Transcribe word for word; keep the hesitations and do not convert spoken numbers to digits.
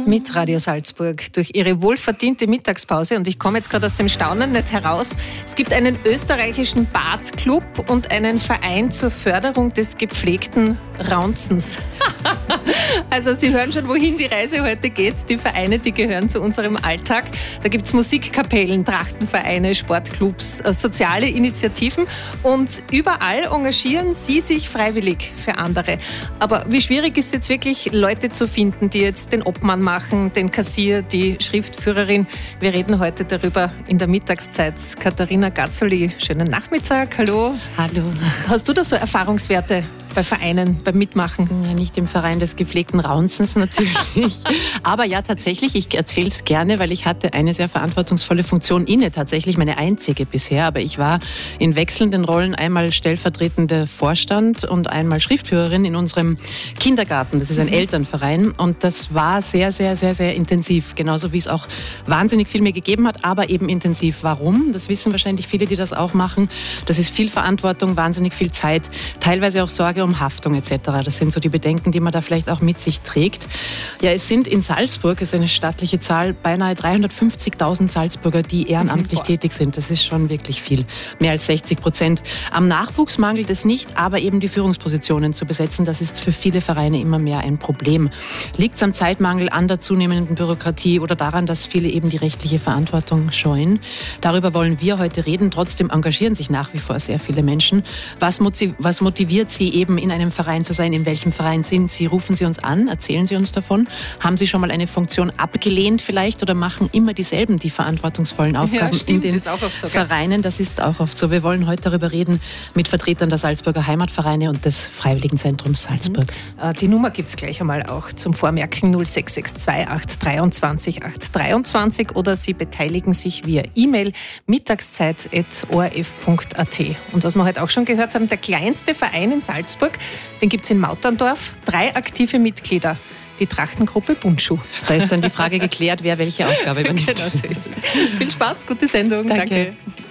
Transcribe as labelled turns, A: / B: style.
A: Mit Radio Salzburg durch ihre wohlverdiente Mittagspause. Und ich komme jetzt gerade aus dem Staunen nicht heraus. Es gibt einen österreichischen Badclub und einen Verein zur Förderung des gepflegten Raunzens. Also Sie hören schon, wohin die Reise heute geht. Die Vereine, die gehören zu unserem Alltag. Da gibt es Musikkapellen, Trachtenvereine, Sportclubs, soziale Initiativen. Und überall engagieren Sie sich freiwillig für andere. Aber wie schwierig ist es jetzt wirklich, Leute zu finden, die jetzt den Obmann machen, den Kassier, die Schriftführerin. Wir reden heute darüber in der Mittagszeit. Katharina Gazzoli, schönen Nachmittag, hallo.
B: Hallo.
A: Hast du da so Erfahrungswerte bei Vereinen, beim Mitmachen?
B: Ja, nicht im Verein des gepflegten Raunzens natürlich. Aber ja, tatsächlich, ich erzähle es gerne, weil ich hatte eine sehr verantwortungsvolle Funktion inne, tatsächlich meine einzige bisher. Aber ich war in wechselnden Rollen einmal stellvertretende Vorstand und einmal Schriftführerin in unserem Kindergarten. Das ist ein mhm. Elternverein und das war sehr, sehr, sehr, sehr intensiv. Genauso wie es auch wahnsinnig viel mir gegeben hat, aber eben intensiv. Warum? Das wissen wahrscheinlich viele, die das auch machen. Das ist viel Verantwortung, wahnsinnig viel Zeit, teilweise auch Sorge um Haftung et cetera. Das sind so die Bedenken, die man da vielleicht auch mit sich trägt. Ja, es sind in Salzburg, es ist eine stattliche Zahl, beinahe dreihundertfünfzigtausend Salzburger, die ehrenamtlich mhm, tätig sind. Das ist schon wirklich viel. Mehr als sechzig Prozent. Am Nachwuchs mangelt es nicht, aber eben die Führungspositionen zu besetzen, das ist für viele Vereine immer mehr ein Problem. Liegt es an Zeitmangel, an der zunehmenden Bürokratie oder daran, dass viele eben die rechtliche Verantwortung scheuen? Darüber wollen wir heute reden. Trotzdem engagieren sich nach wie vor sehr viele Menschen. Was motiv- was motiviert Sie eben in einem Verein zu sein? In welchem Verein sind Sie? Rufen Sie uns an, erzählen Sie uns davon. Haben Sie schon mal eine Funktion abgelehnt vielleicht oder machen immer dieselben die verantwortungsvollen Aufgaben
A: ja, stimmt,
B: in den
A: ist auch oft so,
B: Vereinen? Das ist auch oft so. Wir wollen heute darüber reden mit Vertretern der Salzburger Heimatvereine und des Freiwilligenzentrums Salzburg.
A: Mhm. Die Nummer gibt es gleich einmal auch zum Vormerken null sechs sechs zwei acht dreiundzwanzig acht dreiundzwanzig oder Sie beteiligen sich via E-Mail mittagszeit at o r f punkt a t. Und was wir heute auch schon gehört haben, der kleinste Verein in Salzburg, den gibt es in Mauterndorf, drei aktive Mitglieder. Die Trachtengruppe Bundschuh.
B: Da ist dann die Frage geklärt, wer welche Aufgabe übernimmt.
A: Genau so ist es. Viel Spaß, gute Sendung.
B: Danke.
A: Danke.